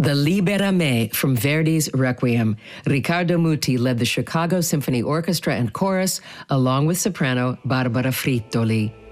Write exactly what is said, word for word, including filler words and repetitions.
The Libera Me from Verdi's Requiem. Riccardo Muti led the Chicago Symphony Orchestra and Chorus, along with soprano Barbara Frittoli.